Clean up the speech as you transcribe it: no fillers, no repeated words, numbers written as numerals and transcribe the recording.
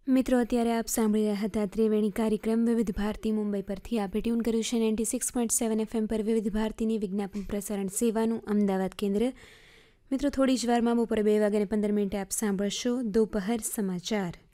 મિત્રો અત્યારે આપ સાંભળી રહ્યા હતા ત્રિવેણી કાર્યક્રમ વિવિધ ભારતી મુંબઈ પરથી આપે ટ્યુન કર્યું છે 96.7 FM પર વિવિધ ભારતીની વિજ્ઞાપન પ્રસારણ સેવાનું અમદાવાદ કેન્દ્ર। મિત્રો થોડી જ વારમાં બપોરે 2:15 આપ સાંભળશો દોપહર સમાચાર।